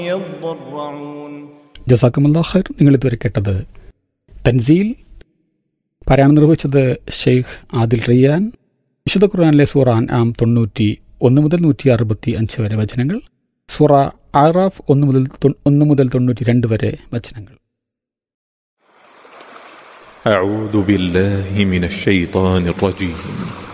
يضرعون. ജസാക്കമുല്ലാ ഖൈർ. നിങ്ങൾ ഇതുവരെ കേട്ടത് തൻസീൽ. പാരായണം നിർവഹിച്ചത് ഷെയ്ഖ് ആദിൽ റിയാൻ. വിശുദ്ധ ഖുർആനിലെ സൂറ അൻആം 91 മുതൽ 165 വരെ വചനങ്ങൾ, സൂറ ആറാഫ് 1 മുതൽ 92 വരെ വചനങ്ങൾ. أعوذ بالله من الشيطان الرجيم.